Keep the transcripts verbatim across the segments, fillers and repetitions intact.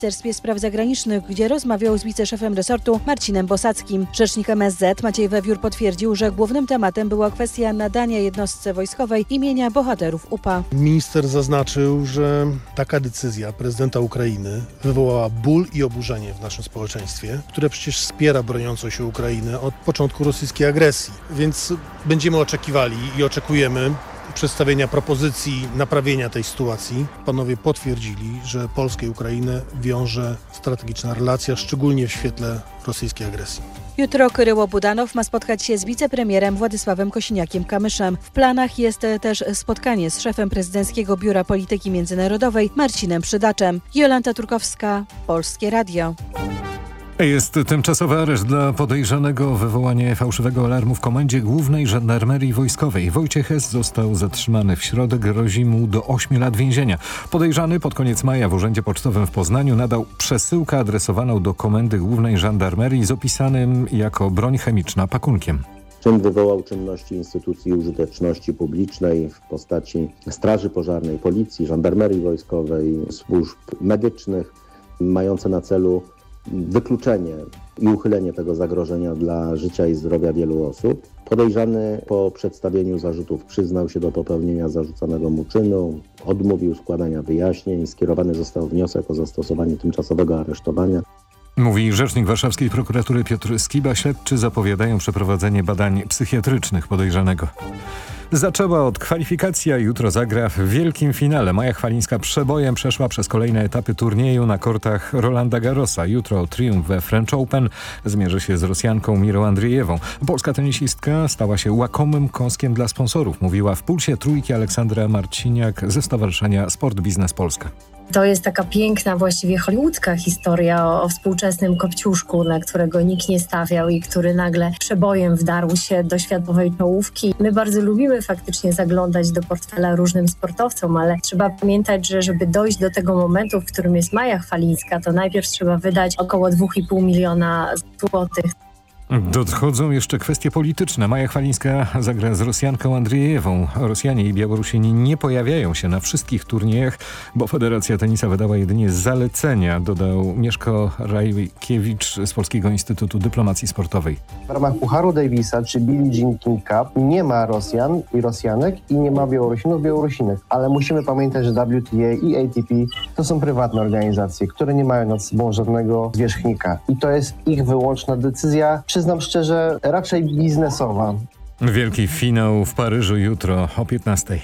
w Ministerstwie Spraw Zagranicznych, gdzie rozmawiał z wiceszefem resortu Marcinem Bosackim. Rzecznik M S Z Maciej Wewiór potwierdził, że głównym tematem była kwestia nadania jednostce wojskowej imienia bohaterów U P A. Minister zaznaczył, że taka decyzja prezydenta Ukrainy wywołała ból i oburzenie w naszym społeczeństwie, które przecież wspiera broniącą się Ukrainę od początku rosyjskiej agresji. Więc będziemy oczekiwali i oczekujemy przedstawienia propozycji naprawienia tej sytuacji. Panowie potwierdzili, że Polskę i Ukrainę wiąże strategiczna relacja, szczególnie w świetle rosyjskiej agresji. Jutro Kyryło Budanow ma spotkać się z wicepremierem Władysławem Kosiniakiem-Kamyszem. W planach jest też spotkanie z szefem Prezydenckiego Biura Polityki Międzynarodowej Marcinem Przydaczem. Jolanta Turkowska, Polskie Radio. Jest tymczasowy areszt dla podejrzanego o wywołanie fałszywego alarmu w Komendzie Głównej Żandarmerii Wojskowej. Wojciech S. został zatrzymany w środę, grozi mu do ośmiu lat więzienia. Podejrzany pod koniec maja w Urzędzie Pocztowym w Poznaniu nadał przesyłkę adresowaną do Komendy Głównej Żandarmerii z opisanym jako broń chemiczna pakunkiem. Czym wywołał czynności instytucji użyteczności publicznej w postaci Straży Pożarnej, Policji, Żandarmerii Wojskowej, służb medycznych, mające na celu wykluczenie i uchylenie tego zagrożenia dla życia i zdrowia wielu osób. Podejrzany po przedstawieniu zarzutów przyznał się do popełnienia zarzucanego mu czynu, odmówił składania wyjaśnień, skierowany został wniosek o zastosowanie tymczasowego aresztowania. Mówi rzecznik warszawskiej prokuratury Piotr Skiba. Śledczy zapowiadają przeprowadzenie badań psychiatrycznych podejrzanego. Zaczęła od kwalifikacji, a jutro zagra w wielkim finale. Maja Chwalińska przebojem przeszła przez kolejne etapy turnieju na kortach Rolanda Garrosa. Jutro triumf we French Open zmierzy się z Rosjanką Mirą Andrzejewą. Polska tenisistka stała się łakomym kąskiem dla sponsorów, mówiła w Pulsie Trójki Aleksandra Marciniak ze Stowarzyszenia Sport Biznes Polska. To jest taka piękna, właściwie hollywoodzka historia o, o współczesnym kopciuszku, na którego nikt nie stawiał i który nagle przebojem wdarł się do światowej czołówki. My bardzo lubimy faktycznie zaglądać do portfela różnym sportowcom, ale trzeba pamiętać, że żeby dojść do tego momentu, w którym jest Maja Chwalińska, to najpierw trzeba wydać około dwa i pół miliona złotych. Dochodzą jeszcze kwestie polityczne. Maja Chwalińska zagra z Rosjanką Andrzejewą. Rosjanie i Białorusini nie pojawiają się na wszystkich turniejach, bo Federacja Tenisa wydała jedynie zalecenia, dodał Mieszko Rajkiewicz z Polskiego Instytutu Dyplomacji Sportowej. W ramach Pucharu Davisa czy Billie Jean King Cup nie ma Rosjan i Rosjanek i nie ma Białorusinów, Białorusinek. Ale musimy pamiętać, że W T A i A T P to są prywatne organizacje, które nie mają nad sobą żadnego zwierzchnika. I to jest ich wyłączna decyzja. Przyznam szczerze, raczej biznesowa. Wielki finał w Paryżu jutro o piętnastej.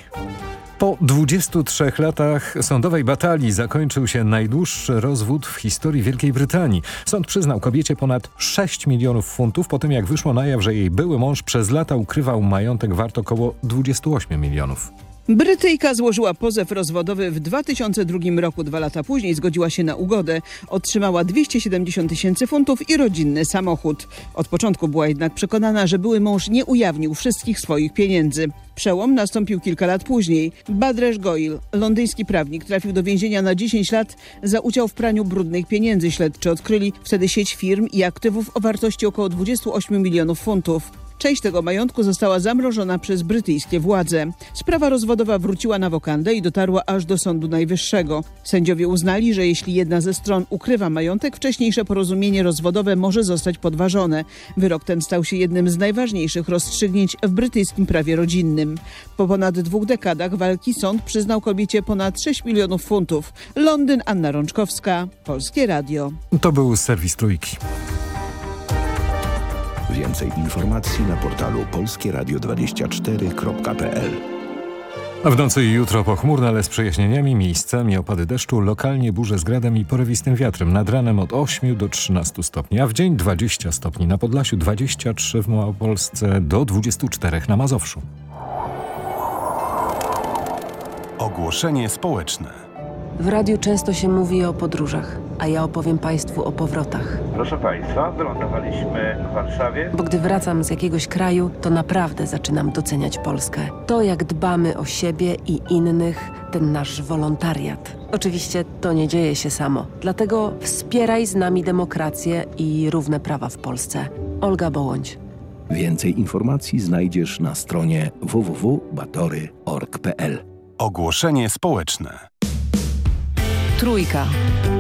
Po dwudziestu trzech latach sądowej batalii zakończył się najdłuższy rozwód w historii Wielkiej Brytanii. Sąd przyznał kobiecie ponad sześć milionów funtów po tym, jak wyszło na jaw, że jej były mąż przez lata ukrywał majątek wart około dwudziestu ośmiu milionów. Brytyjka złożyła pozew rozwodowy w dwa tysiące drugim roku. Dwa lata później zgodziła się na ugodę. Otrzymała dwieście siedemdziesiąt tysięcy funtów i rodzinny samochód. Od początku była jednak przekonana, że były mąż nie ujawnił wszystkich swoich pieniędzy. Przełom nastąpił kilka lat później. Badresh Goyal, londyński prawnik, trafił do więzienia na dziesięć lat za udział w praniu brudnych pieniędzy. Śledczy odkryli wtedy sieć firm i aktywów o wartości około dwudziestu ośmiu milionów funtów. Część tego majątku została zamrożona przez brytyjskie władze. Sprawa rozwodowa wróciła na wokandę i dotarła aż do Sądu Najwyższego. Sędziowie uznali, że jeśli jedna ze stron ukrywa majątek, wcześniejsze porozumienie rozwodowe może zostać podważone. Wyrok ten stał się jednym z najważniejszych rozstrzygnięć w brytyjskim prawie rodzinnym. Po ponad dwóch dekadach walki sąd przyznał kobiecie ponad sześć milionów funtów. Londyn, Anna Rączkowska, Polskie Radio. To był serwis Trójki. Więcej informacji na portalu polskie radio dwadzieścia cztery kropka p l. A w nocy i jutro pochmurno, ale z przejaśnieniami, miejscami opady deszczu, lokalnie burze z gradem i porywistym wiatrem. Nad ranem od ośmiu do trzynastu stopni, a w dzień dwadzieścia stopni na Podlasiu, dwadzieścia trzy w Małopolsce do dwudziestu czterech na Mazowszu. Ogłoszenie społeczne. W radiu często się mówi o podróżach, a ja opowiem Państwu o powrotach. Proszę Państwa, wylądowaliśmy w Warszawie. Bo gdy wracam z jakiegoś kraju, to naprawdę zaczynam doceniać Polskę. To, jak dbamy o siebie i innych, ten nasz wolontariat. Oczywiście to nie dzieje się samo. Dlatego wspieraj z nami demokrację i równe prawa w Polsce. Olga Bołądź. Więcej informacji znajdziesz na stronie w w w kropka batory kropka org kropka p l. Ogłoszenie społeczne. Trójka.